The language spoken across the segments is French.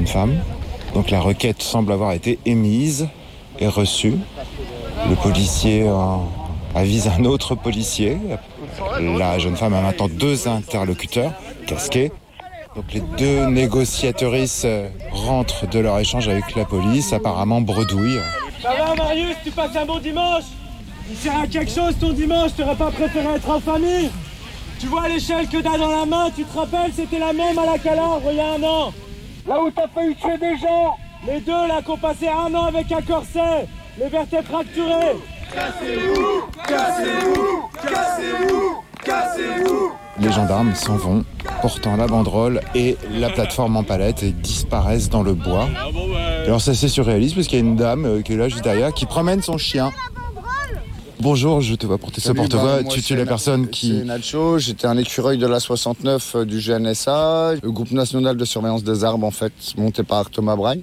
jeune femme. Donc la requête semble avoir été émise et reçue. Le policier avise un autre policier. La jeune femme a maintenant 2 interlocuteurs casqués. Donc les 2 négociatrices rentrent de leur échange avec la police, apparemment bredouilles. Ça va Marius, tu passes un bon dimanche? Il sert à quelque chose ton dimanche, t'aurais pas préféré être en famille? Tu vois l'échelle que t'as dans la main, tu te rappelles, c'était la même à la Calandre il y a 1 an. Là où t'as failli tuer des gens. Les 2 là qui ont passé 1 an avec un corset, les vertèbres fracturées. Cassez-vous, cassez-vous, cassez-vous, cassez-vous. Les gendarmes s'en vont, portant la banderole et la plateforme en palette et disparaissent dans le bois. Alors c'est assez surréaliste parce qu'il y a une dame qui est là juste derrière, qui promène son chien. Bonjour, je te vois porter ce porte-voix. Tu es la personne qui... C'est Nacho, j'étais un écureuil de la 69 du GNSA, le groupe national de surveillance des arbres en fait, monté par Thomas Braille.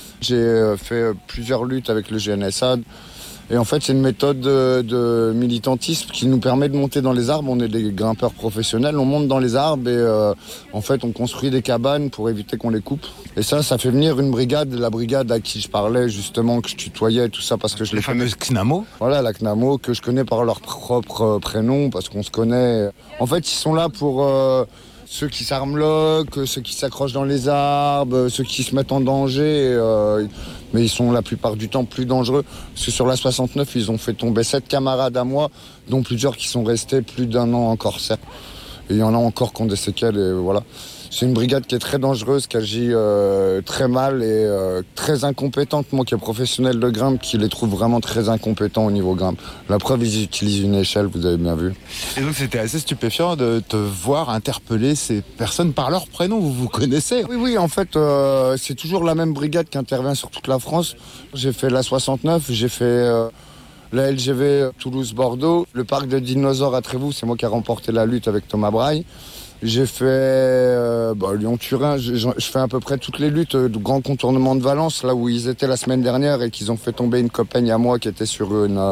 J'ai fait plusieurs luttes avec le GNSA. Et en fait, c'est une méthode de militantisme qui nous permet de monter dans les arbres. On est des grimpeurs professionnels, on monte dans les arbres et en fait, on construit des cabanes pour éviter qu'on les coupe. Et ça fait venir une brigade, la brigade à qui je parlais justement, que je tutoyais, tout ça, parce que je les fameuses CNAMO. Voilà, la CNAMO, que je connais par leur propre prénom, parce qu'on se connaît. En fait, ils sont là pour... ceux qui s'armloquent, ceux qui s'accrochent dans les arbres, ceux qui se mettent en danger, mais ils sont la plupart du temps plus dangereux. Parce que sur la 69, ils ont fait tomber 7 camarades à moi, dont plusieurs qui sont restés plus d'1 an en corset. Et il y en a encore qui ont des séquelles, et voilà. C'est une brigade qui est très dangereuse, qui agit très mal et très incompétente. Moi qui est professionnel de grimpe, qui les trouve vraiment très incompétents au niveau grimpe. La preuve, ils utilisent une échelle, vous avez bien vu. Et donc c'était assez stupéfiant de te voir interpeller ces personnes par leur prénom, vous vous connaissez? Oui, en fait, c'est toujours la même brigade qui intervient sur toute la France. J'ai fait la 69, j'ai fait... la LGV Toulouse-Bordeaux, le parc de dinosaures à Trévoux, c'est moi qui ai remporté la lutte avec Thomas Braille. J'ai fait Lyon-Turin, je fais à peu près toutes les luttes de grand contournement de Valence, là où ils étaient la semaine dernière et qu'ils ont fait tomber une copaine à moi qui était sur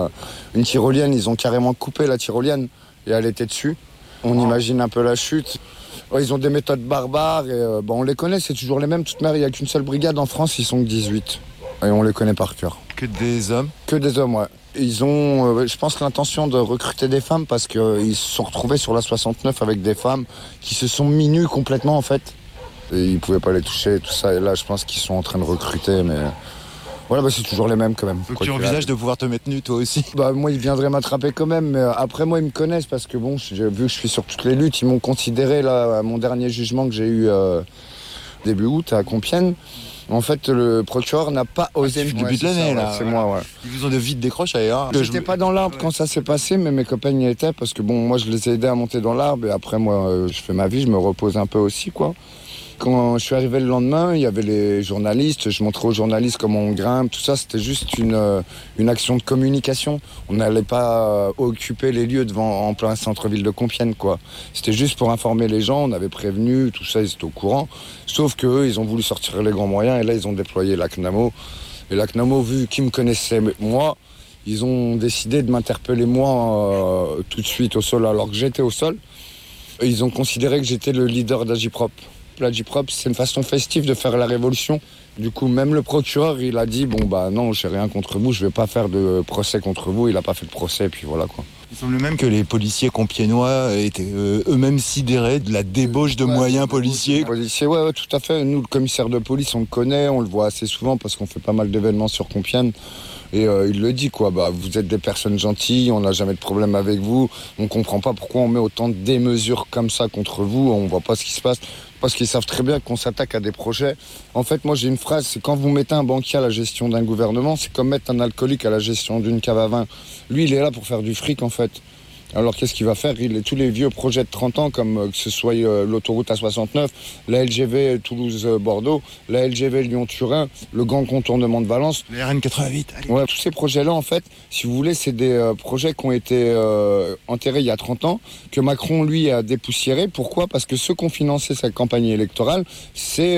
une tyrolienne. Ils ont carrément coupé la tyrolienne et elle était dessus. On imagine un peu la chute. Ouais, ils ont des méthodes barbares et on les connaît, c'est toujours les mêmes. Toute mère, il n'y a qu'une seule brigade en France, ils sont que 18. Et on les connaît par cœur. Que des hommes? Que des hommes, ouais. Ils ont, je pense, l'intention de recruter des femmes parce qu'ils se sont retrouvés sur la 69 avec des femmes qui se sont mis nues complètement, en fait. Et ils ne pouvaient pas les toucher, tout ça. Et là, je pense qu'ils sont en train de recruter, mais... Voilà, c'est toujours les mêmes, quand même. Donc tu envisages de pouvoir te mettre nu, toi aussi? Moi, ils viendraient m'attraper quand même, mais après, moi, ils me connaissent parce que, vu que je suis sur toutes les luttes, ils m'ont considéré, là, à mon dernier jugement que j'ai eu début août à Compiègne. En fait, le procureur n'a pas osé me début de l'année, là. C'est moi, ouais. Ils vous ont de vite décroché, hein. J'étais pas dans l'arbre quand ça s'est passé, mais mes copains y étaient parce que moi, je les ai aidés à monter dans l'arbre et après, moi, je fais ma vie, je me repose un peu aussi, quoi. Quand je suis arrivé le lendemain, il y avait les journalistes, je montrais aux journalistes comment on grimpe, tout ça, c'était juste une action de communication. On n'allait pas occuper les lieux en plein centre-ville de Compiègne, quoi. C'était juste pour informer les gens, on avait prévenu, tout ça, ils étaient au courant. Sauf qu'eux, ils ont voulu sortir les grands moyens et là, ils ont déployé la CNAMO. Et la CNAMO, vu qu'ils me connaissaient, moi, ils ont décidé de m'interpeller, moi, tout de suite au sol, alors que j'étais au sol. Et ils ont considéré que j'étais le leader d'Agiprop. L'Agiprop, c'est une façon festive de faire la révolution. Du coup, même le procureur, il a dit, non, j'ai rien contre vous, je vais pas faire de procès contre vous. Il a pas fait de procès, puis voilà, quoi. Il semble même que les policiers compiègnois étaient eux-mêmes sidérés de la débauche de moyens policiers. Ouais, tout à fait. Nous, le commissaire de police, on le connaît, on le voit assez souvent parce qu'on fait pas mal d'événements sur Compiègne. Et il le dit, quoi. Vous êtes des personnes gentilles, on n'a jamais de problème avec vous. On comprend pas pourquoi on met autant de démesures comme ça contre vous. On voit pas ce qui se passe. Parce qu'ils savent très bien qu'on s'attaque à des projets. En fait, moi, j'ai une phrase, c'est quand vous mettez un banquier à la gestion d'un gouvernement, c'est comme mettre un alcoolique à la gestion d'une cave à vin. Lui, il est là pour faire du fric, en fait. Alors, qu'est-ce qu'il va faire? Tous les vieux projets de 30 ans, comme que ce soit l'autoroute A69, la LGV Toulouse-Bordeaux, la LGV Lyon-Turin, le grand contournement de Valence. Le RN88. Ouais, tous ces projets-là, en fait, si vous voulez, c'est des projets qui ont été enterrés il y a 30 ans, que Macron, lui, a dépoussiéré. Pourquoi? Parce que ceux qui ont financé sa campagne électorale, c'est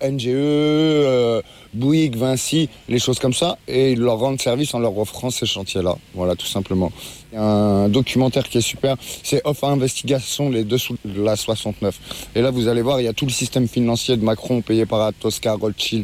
NGE, Bouygues, Vinci, les choses comme ça, et ils leur rendent service en leur offrant ces chantiers-là. Voilà, tout simplement. Il y a un documentaire qui est super, c'est Off Investigation, les dessous de la 69. Et là, vous allez voir, il y a tout le système financier de Macron payé par Tosca, Rothschild,